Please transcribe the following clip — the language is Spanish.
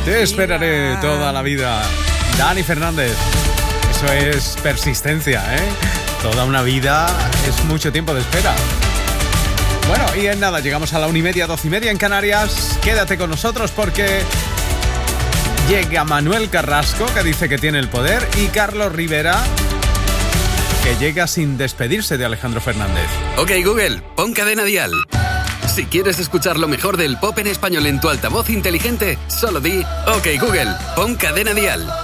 Te esperaré toda la vida. Dani Fernández. Eso es persistencia, ¿eh? Toda una vida es mucho tiempo de espera. Bueno, y en nada, llegamos a la 1:30, 12:30 en Canarias. Quédate con nosotros porque llega Manuel Carrasco, que dice que tiene el poder, y Carlos Rivera, que llega sin despedirse de Alejandro Fernández. Ok, Google, pon Cadena Dial. Si quieres escuchar lo mejor del pop en español en tu altavoz inteligente, solo di: ok, Google, pon Cadena Dial.